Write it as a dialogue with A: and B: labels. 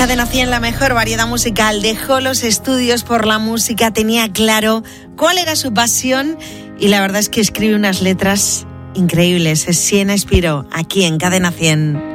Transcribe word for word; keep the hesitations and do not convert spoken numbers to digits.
A: Cadena cien, la mejor variedad musical. Dejó los estudios por la música, tenía claro cuál era su pasión y la verdad es que escribe unas letras increíbles. Es Siena Espiro, aquí en Cadena cien.